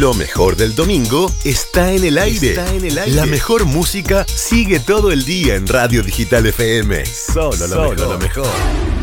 Lo mejor del domingo está en el aire. La mejor música sigue todo el día en Radio Digital FM. Solo lo mejor.